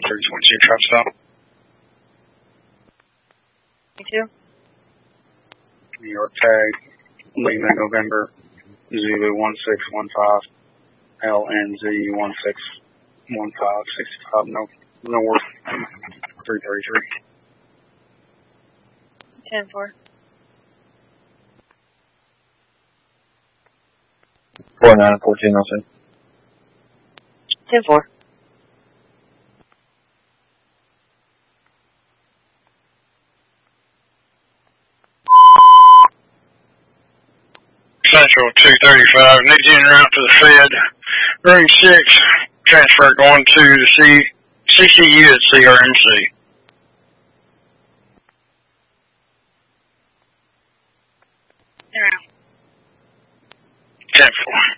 322 trap stop. 22. New York tag, Lima November, Zulu 1615, LNZ 1615, 65 North, 333. 10-4. 49 14, Nelson. 10-4. Central 235, needs en route to the Fed. Room 6, transfer going to the CCU at CRMC. 10-4.